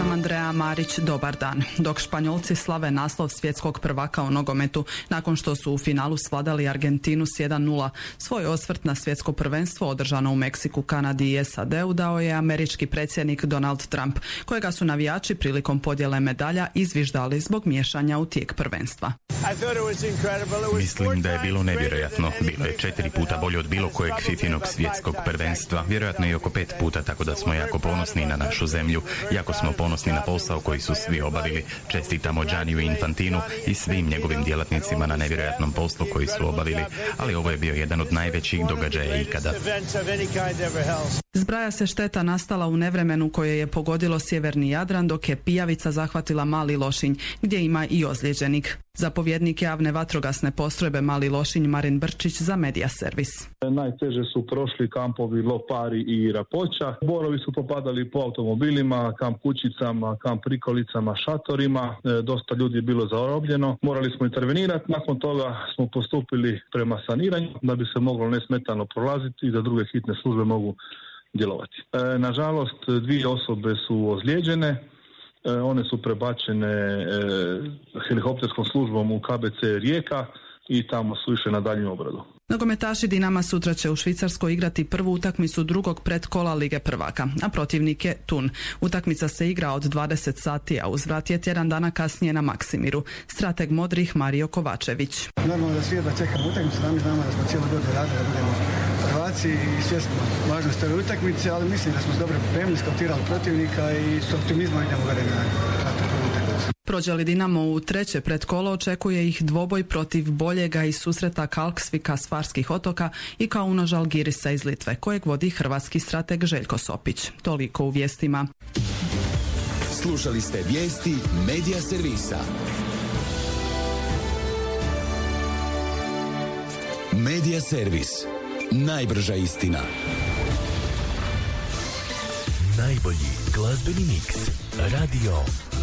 sam Andreja Marić, dobar dan. Dok Španjolci slave naslov svjetskog prvaka u nogometu nakon što su u finalu svladali Argentinu s 1:0, svoj osvrt na svjetsko prvenstvo održano u Meksiku, Kanadi i SAD-u dao je američki predsjednik Donald Trump, kojega su navijači prilikom podjele medalja izviždali zbog miješanja u tijek prvenstva. Mislim da je bilo nevjerojatno. Bilo je 4 puta bolje od bilo kojeg Fifinog svjetskog prvenstva, vjerojatno i oko 5 puta, tako da smo jako ponosni na našu zemlju, jako smo ponosni na posao koji su svi obavili. Čestitamo Gianniju Infantinu i svim njegovim djelatnicima na nevjerojatnom poslu koji su obavili, ali ovo je bio jedan od najvećih događaja ikada. Zbraja se šteta nastala u nevremenu koje je pogodilo sjeverni Jadran, dok je pijavica zahvatila Mali Lošinj, gdje ima i ozlijeđenih. Zapovjednik javne vatrogasne postrojbe Mali Lošinj Marin Brčić za Media Servis. Najteže su prošli kampovi Lopari i Rapoća. Borovi su popadali po automobilima, kamp kućicama, kamp prikolicama, šatorima. Dosta ljudi je bilo zarobljeno. Morali smo intervenirati. Nakon toga smo postupili prema saniranju da bi se moglo nesmetano prolaziti i da druge hitne službe mogu djelovati. Nažalost, 2 osobe su ozlijeđene. One su prebačene helikopterskom službom u KBC Rijeka i tamo su išle na daljnju obradu. Nogometaši Dinama sutra će u Švicarskoj igrati prvu utakmicu drugog predkola Lige prvaka, a protivnik je Thun. Utakmica se igra od 20 sati, a uzvrat je tjedan dana kasnije na Maksimiru. Strateg modrih Mario Kovačević. Normalno da svi da čekamo utakmicu, sami znamo da smo cijelo godinu radili da budemo prvaci i svjesni važnosti ove utakmice, ali mislim da smo se dobro pripremili, skautirali protivnika i s optimizmom idemo gore na prvu utakmicu. Prođe li Dinamo u treće predkolo, očekuje ih dvoboj protiv boljega iz susreta Kalksvika s Farskih otoka i Kauno Žalgirisa iz Litve, kojeg vodi hrvatski strateg Željko Sopić. Toliko u vijestima. Slušali ste vijesti Media Servisa. Media Servis. Najbrža istina. Najbolji glazbeni miks. Radio